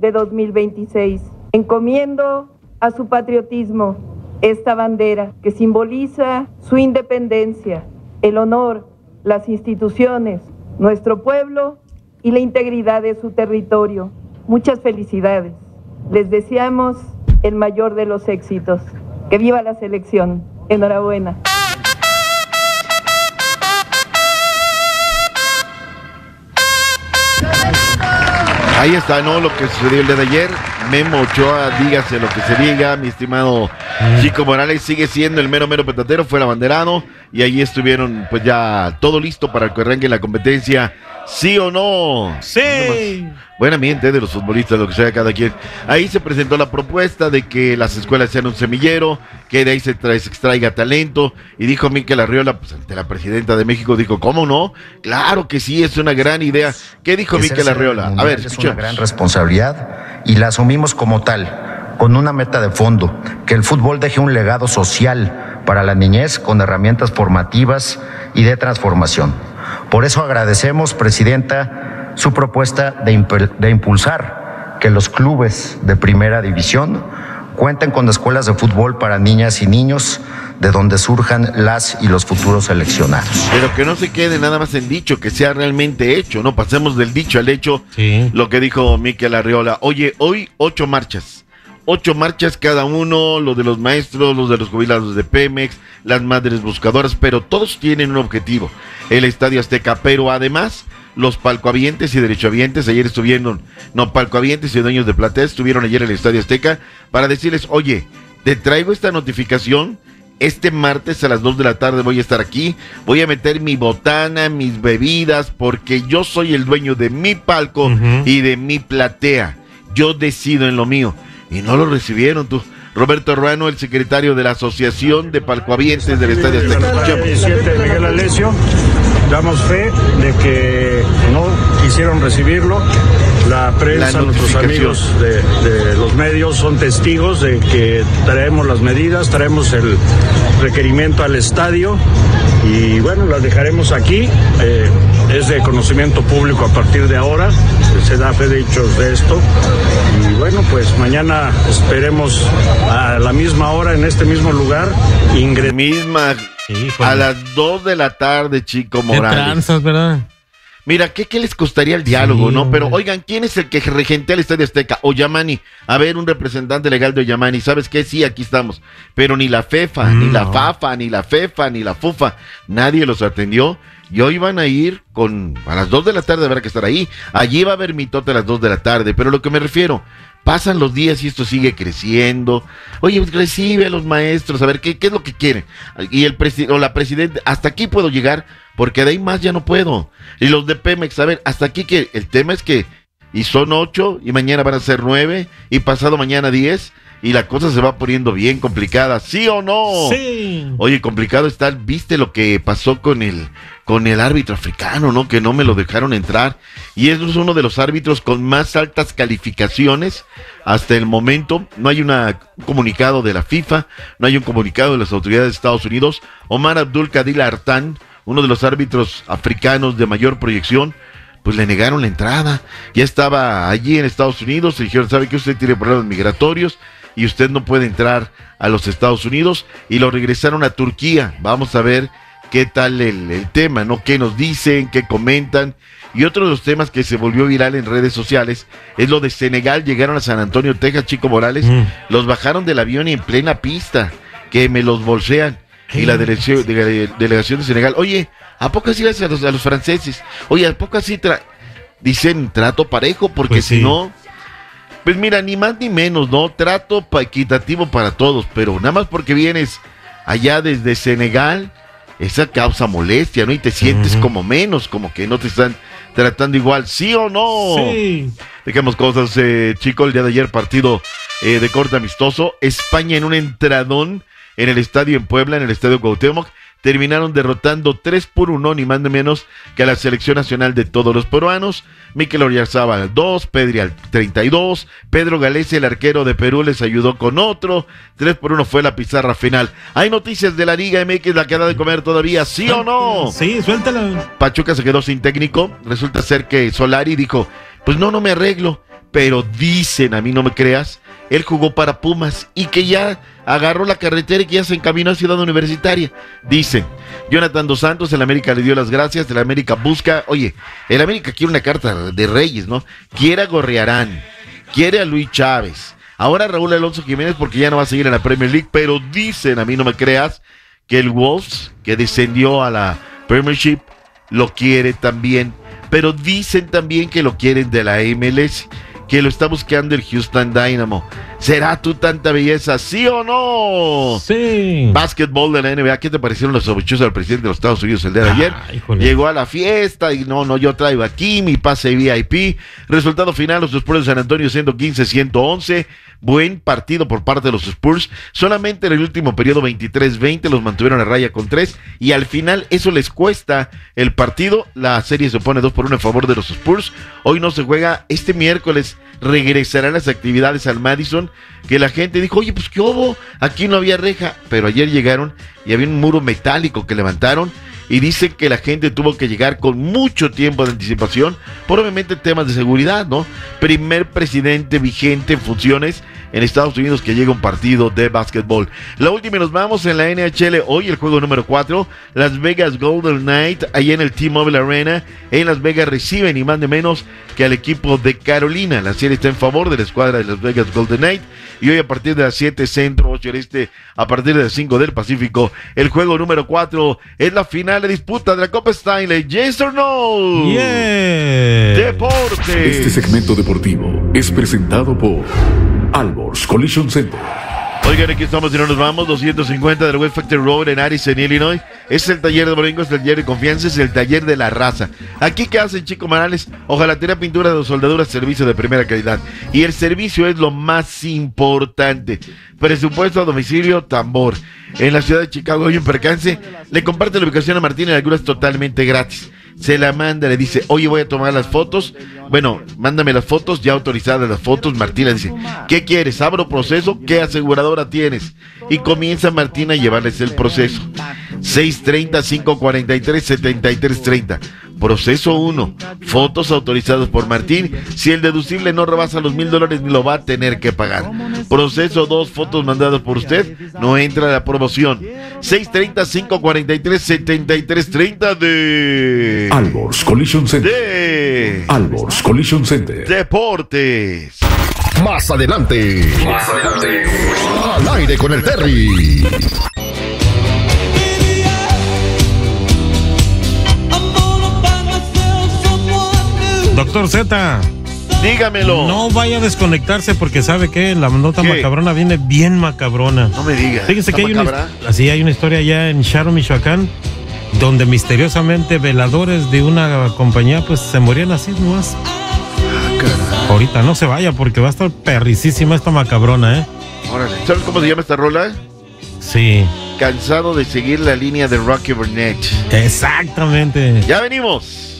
de 2026. Encomiendo a su patriotismo esta bandera que simboliza su independencia, el honor, las instituciones, nuestro pueblo y la integridad de su territorio. Muchas felicidades. Les deseamos el mayor de los éxitos. ¡Que viva la selección! Enhorabuena. Ahí está, ¿no? Lo que sucedió el día de ayer. Memo Ochoa, dígase lo que se diga, mi estimado Chico Morales sigue siendo el mero petatero, fue el abanderado y ahí estuvieron pues ya todo listo para que arranque la competencia, ¿sí o no? Sí. Buen ambiente de los futbolistas, lo que sea cada quien. Ahí se presentó la propuesta de que las escuelas sean un semillero, que de ahí se extraiga talento, y dijo Mikel Arriola, pues ante la presidenta de México, dijo, ¿cómo no? Claro que sí, es una gran idea. ¿Qué dijo Mikel Arriola? A ver, es una gran responsabilidad y la asumimos como tal, con una meta de fondo, que el fútbol deje un legado social para la niñez con herramientas formativas y de transformación. Por eso agradecemos, presidenta, su propuesta de impulsar que los clubes de primera división cuenten con escuelas de fútbol para niñas y niños de donde surjan las y los futuros seleccionados. Pero que no se quede nada más en dicho, que sea realmente hecho, ¿no? Pasemos del dicho al hecho, sí. Lo que dijo Mikel Arriola. Oye, hoy 8 marchas. 8 marchas cada uno, los de los maestros, los de los jubilados de Pemex, las madres buscadoras, pero todos tienen un objetivo, el Estadio Azteca, pero además los palcohabientes y derechohabientes ayer estuvieron, palcohabientes y dueños de platea estuvieron ayer en el Estadio Azteca para decirles, oye, te traigo esta notificación, este martes a las 2 de la tarde voy a estar aquí, voy a meter mi botana, mis bebidas, porque yo soy el dueño de mi palco y de mi platea, yo decido en lo mío. Y no lo recibieron, tú. Roberto Ruano, el secretario de la Asociación de Palcohabientes del Estadio Azteca. 17 Miguel Alessio, damos fe de que no quisieron recibirlo. La prensa, nuestros amigos de los medios son testigos de que traemos las medidas, traemos el requerimiento al estadio y bueno, las dejaremos aquí. Es de conocimiento público a partir de ahora, se da fe de hechos de esto y bueno, pues mañana esperemos a la misma hora en este mismo lugar a las 2 de la tarde, Chico Morales. Qué tranzas, ¿verdad? Mira, ¿qué les costaría el diálogo, sí, no? Pero oigan, ¿quién es el que regentea el Estadio Azteca? Oyamani, a ver, un representante legal de Oyamani, ¿sabes qué? Sí, aquí estamos, pero ni la FEFA, ni la FAFA, ni la FEFA, ni la FUFA, nadie los atendió. Y hoy van a ir a las 2 de la tarde, habrá que estar ahí. Allí va a haber mitote a las 2 de la tarde, pero lo que me refiero, pasan los días y esto sigue creciendo. Oye, pues recibe a los maestros, a ver, ¿qué es lo que quieren? Y la presidenta, hasta aquí puedo llegar, porque de ahí más ya no puedo. Y los de Pemex, a ver, hasta aquí que el tema es que, y son 8, y mañana van a ser 9, y pasado mañana 10, y la cosa se va poniendo bien complicada, ¿sí o no? Sí. Oye, complicado está, ¿viste lo que pasó con el árbitro africano, no? Que no me lo dejaron entrar, y es uno de los árbitros con más altas calificaciones hasta el momento. No hay un comunicado de la FIFA, no hay un comunicado de las autoridades de Estados Unidos. Omar Abdul Kadir Artan, uno de los árbitros africanos de mayor proyección, pues le negaron la entrada. Ya estaba allí en Estados Unidos, le dijeron, ¿sabe que usted tiene problemas migratorios y usted no puede entrar a los Estados Unidos? Y lo regresaron a Turquía. Vamos a ver qué tal el tema, ¿no? ¿Qué nos dicen? ¿Qué comentan? Y otro de los temas que se volvió viral en redes sociales es lo de Senegal. Llegaron a San Antonio, Texas, Chico Morales, los bajaron del avión y en plena pista, que me los bolsean. Y la delegación de Senegal, oye, ¿a poco así le hacen a los franceses? Oye, ¿a poco así dicen trato parejo? Porque pues si no, pues mira, ni más ni menos, ¿no? Trato equitativo para todos, pero nada más porque vienes allá desde Senegal, esa causa molestia, ¿no? Y te sientes como menos, como que no te están tratando igual, ¿sí o no? Sí. Dejemos cosas, chicos, el día de ayer partido de corte amistoso, España en un entradón en el estadio en Puebla, en el estadio Cuauhtémoc, terminaron derrotando 3-1, ni más ni menos que a la selección nacional de todos los peruanos. Mikel Oyarzabal al 2, Pedri al 32, Pedro Galese, el arquero de Perú, les ayudó con otro, 3-1 fue la pizarra final. ¿Hay noticias de la Liga MX, la que da de comer todavía, sí o no? Sí, suéltala. Pachuca se quedó sin técnico, resulta ser que Solari dijo, pues no me arreglo, pero dicen, a mí no me creas, él jugó para Pumas y que ya agarró la carretera y que ya se encaminó a Ciudad Universitaria. Dicen, Jonathan Dos Santos, el América le dio las gracias, el América busca, oye, el América quiere una carta de Reyes, ¿no? Quiere a Gorriarán, quiere a Luis Chávez, ahora Raúl Alonso Jiménez porque ya no va a seguir en la Premier League, pero dicen, a mí no me creas, que el Wolves, que descendió a la Premiership, lo quiere también, pero dicen también que lo quieren de la MLS, que lo está buscando el Houston Dynamo. ¿Será tú tanta belleza, sí o no? Sí. Básquetbol de la NBA, ¿qué te parecieron los sobrichos del presidente de los Estados Unidos el día de ayer? Llegó a la fiesta y no, yo traigo aquí mi pase VIP. Resultado final, los Spurs de San Antonio 115-111. Buen partido por parte de los Spurs. Solamente en el último periodo 23-20 los mantuvieron a raya con 3 y al final eso les cuesta el partido. La serie se pone 2-1 en favor de los Spurs. Hoy no se juega, este miércoles regresarán las actividades al Madison, que la gente dijo, oye, pues ¿qué hubo? Aquí no había reja, pero ayer llegaron y había un muro metálico que levantaron y dicen que la gente tuvo que llegar con mucho tiempo de anticipación, por obviamente temas de seguridad, ¿no? Primer presidente vigente en funciones en Estados Unidos que llega un partido de básquetbol. La última y nos vamos en la NHL, hoy el juego número 4, Las Vegas Golden Knights, allá en el T-Mobile Arena, en Las Vegas reciben ni más ni menos que al equipo de Carolina. La serie está en favor de la escuadra de Las Vegas Golden Knights y hoy a partir de las 7 centro, 8 este, a partir de las 5 del Pacífico, el juego número 4 es la final de disputa de la Copa Stanley. Yes or no? Yeah. Deporte. Este segmento deportivo es presentado por Alborz Collision Center. Oigan, aquí estamos y no nos vamos, 250 del West Factory Road en Addison, Illinois. Es el taller de Boringo, es el taller de confianza, es el taller de la raza. Aquí, ¿qué hacen, Chico Morales? Ojalatería, pintura de soldadura, servicio de primera calidad. Y el servicio es lo más importante. Presupuesto a domicilio, tambor. En la ciudad de Chicago hay un percance. Le comparte la ubicación a Martín y algunas totalmente gratis. Se la manda, le dice, oye, voy a tomar las fotos. Bueno, mándame las fotos, ya autorizadas las fotos. Martín le dice, ¿qué quieres? ¿Abro proceso? ¿Qué aseguradora tienes? Y comienza Martín a llevarles el proceso. 630-543-7330. Proceso 1. Fotos autorizadas por Martín. Si el deducible no rebasa los $1,000, ni lo va a tener que pagar. Proceso 2. Fotos mandadas por usted. No entra la promoción. 630-543-7330 de Alborz Collision Center. de Alborz Collision Center. Deportes. Más adelante. Al aire con el Terry. Doctor Z, Dígamelo. no vaya a desconectarse porque sabe que la nota macabrona viene bien macabrona. No me digas. Fíjese que macabra? hay una historia allá en Sharon, Michoacán, donde misteriosamente veladores de una compañía pues se morían así nomás. Ahorita no se vaya porque va a estar perricísima esta macabrona, ¿eh? Órale. ¿Sabes cómo se llama esta rola? Sí. Cansado de seguir la línea de Rocky Burnett. Exactamente. Ya venimos.